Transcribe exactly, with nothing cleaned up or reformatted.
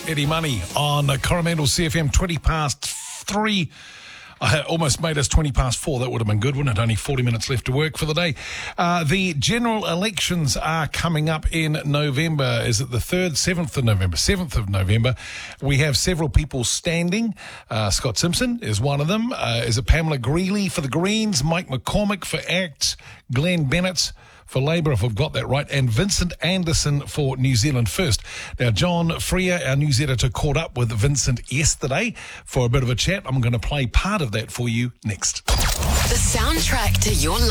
Eddie Money on Coromandel C F M, twenty past three. I almost made us twenty past four. That would have been good, wouldn't it? Only forty minutes left to work for the day. Uh, the general elections are coming up in November. Is it the third, seventh of November? seventh of November. We have several people standing. Uh, Scott Simpson is one of them. Uh, is it Pamela Greeley for the Greens, Mike McCormick for ACT, Glenn Bennett for Labour, if I've got that right, and Vincent Anderson for New Zealand First. Now, John Freer, our news editor, caught up with Vincent yesterday for a bit of a chat. I'm going to play part of that for you next. The soundtrack to your life.